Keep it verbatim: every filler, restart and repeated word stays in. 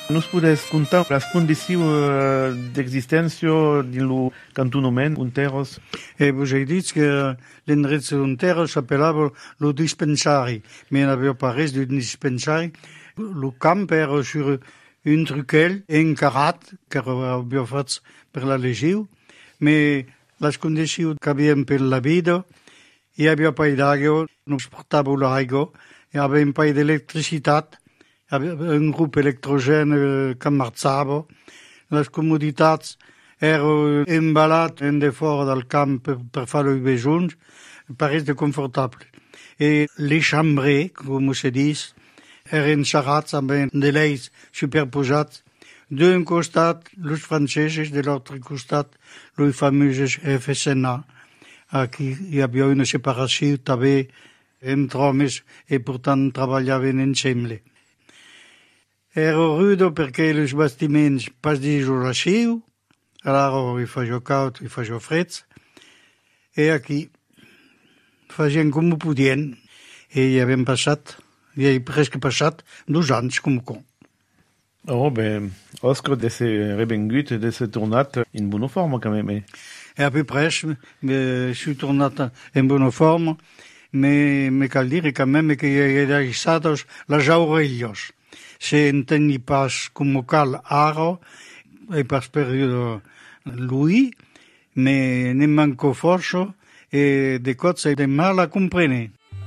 Nos podes contar las condicions d'existència del cantonament Unteros? E vos he dit que l'endret d'Unteros s'appellava lo dispensari, mais n'aveva pas res d'un dispensari. Lo camp era sur un truquel encarat, que havia fet per la legiu, mais les condicions que havíem per la vida, hi havia pas d'aigua, no es portava l'aigua, hi havia un pas d'electricitat, un grup electrogène que marxava, les comoditats eren emballat en de fora del camp per, per fer els besuns, pareix de confortable. I les chambrers, com se diu, eren xerrats amb de leis superposats. D'un costat, els francesos, de l'altre costat, els famosos F S N A. Aquí hi havia una separació també entre homes i, per tant, treballaven ensemble. Era rudo perché els bastiments pas d'isolació, allora hi feia caut, hi feia fred, i aquí feien com ho podien, i hi havien passat, hi havia presque passat dos anys com con. Oh, ben, Oscar de se revengut, de se tornat in bona forma, quand même. E a peu près, je suis tornat in bona forma, mais me cal dire quand même que hi ha deixat les aurellos. Se enteni pas com cal ara, e pas per lui, me ne manco força e de cose de mal a comprendre.